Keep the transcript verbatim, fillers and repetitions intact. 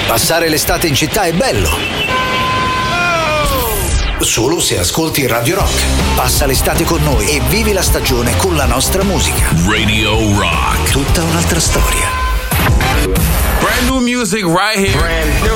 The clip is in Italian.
Passare l'estate in città è bello. Solo se ascolti Radio Rock. Passa l'estate con noi e vivi la stagione con la nostra musica. Radio Rock. Tutta un'altra storia. Brand new music right here. Brand new.